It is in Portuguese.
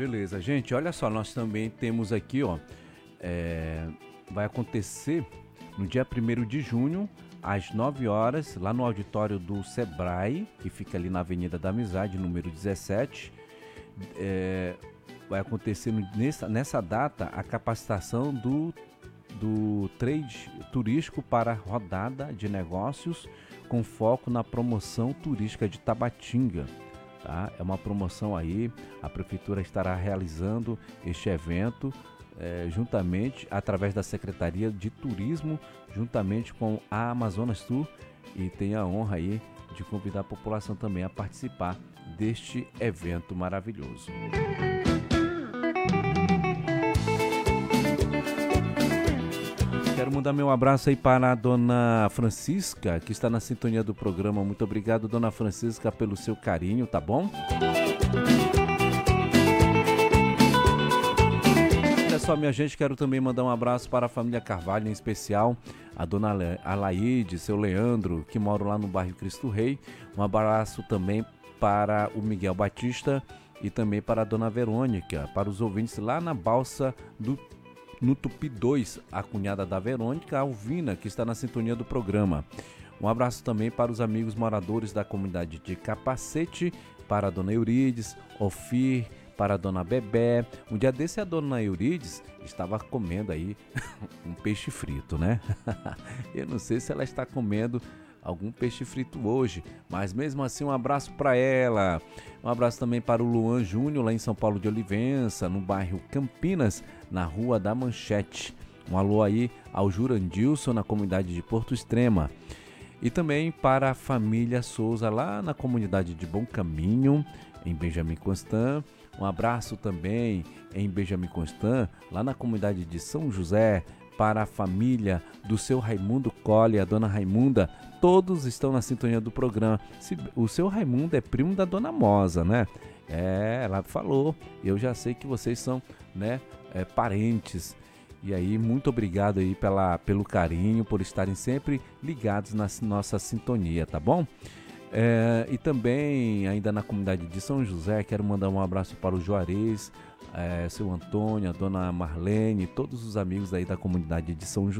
Beleza, gente, olha só, nós também temos aqui, ó, vai acontecer no dia 1º de junho, às 9 horas, lá no auditório do Sebrae, que fica ali na Avenida da Amizade, número 17. Vai acontecer nessa data a capacitação do trade turístico para rodada de negócios com foco na promoção turística de Tabatinga. Tá? É uma promoção aí, a prefeitura estará realizando este evento juntamente, através da Secretaria de Turismo, juntamente com a Amazonas Tour, e tem a honra aí de convidar a população também a participar deste evento maravilhoso. Quero mandar meu abraço aí para a dona Francisca, que está na sintonia do programa. Muito obrigado, dona Francisca, pelo seu carinho, tá bom? Olha só, minha gente, quero também mandar um abraço para a família Carvalho, em especial a dona Alaide, seu Leandro, que moram lá no bairro Cristo Rei. Um abraço também para o Miguel Batista e também para a dona Verônica, para os ouvintes lá na Balsa no Tupi 2, a cunhada da Verônica, a Alvina, que está na sintonia do programa. Um abraço também para os amigos moradores da comunidade de Capacete, para a dona Eurides, Ofir, para a dona Bebé. Um dia desse a dona Eurides estava comendo aí um peixe frito, né? Eu não sei se ela está comendo algum peixe frito hoje, mas mesmo assim um abraço para ela. Um abraço também para o Luan Júnior, lá em São Paulo de Olivença, no bairro Campinas, na Rua da Manchete. Um alô aí ao Jurandilson, na comunidade de Porto Extrema. E também para a família Souza, lá na comunidade de Bom Caminho, em Benjamin Constant. Um abraço também em Benjamin Constant, lá na comunidade de São José, para a família do seu Raimundo Colli, a dona Raimunda. Todos estão na sintonia do programa. O seu Raimundo é primo da dona Mosa, né? Ela falou. Eu já sei que vocês são, né, parentes. E aí, muito obrigado aí pelo carinho, por estarem sempre ligados na nossa sintonia, tá bom? E também, ainda na comunidade de São José, quero mandar um abraço para o Juarez, seu Antônio, a dona Marlene, todos os amigos aí da comunidade de São José.